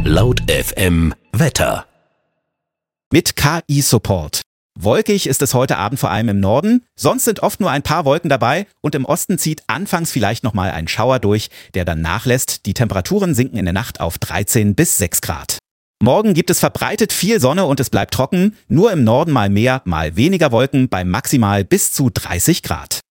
Laut FM Wetter. Mit KI-Support. Wolkig ist es heute Abend vor allem im Norden, sonst sind oft nur ein paar Wolken dabei und im Osten zieht anfangs vielleicht nochmal ein Schauer durch, der dann nachlässt. Die Temperaturen sinken in der Nacht auf 13 bis 6 Grad. Morgen gibt es verbreitet viel Sonne und es bleibt trocken, nur im Norden mal mehr, mal weniger Wolken bei maximal bis zu 30 Grad.